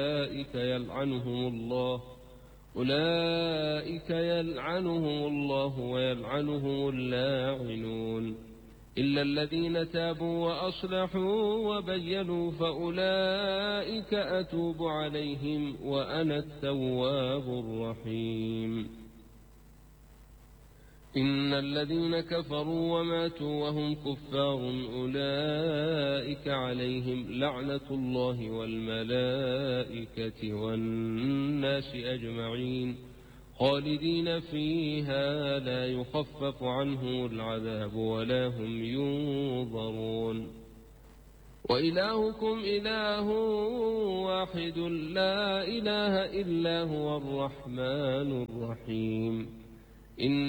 أولئك يلعنهم الله ويلعنهم اللاعنون إلا الذين تابوا وأصلحوا وبينوا فأولئك أتوب عليهم وأنا التواب الرحيم. إن الذين كفروا وماتوا وهم كفار أولئك عليهم لعنة الله والملائكة والناس أجمعين خالدين فيها لا يخفف عنهم العذاب ولا هم ينظرون. وإلهكم إله واحد لا إله إلا هو الرحمن الرحيم.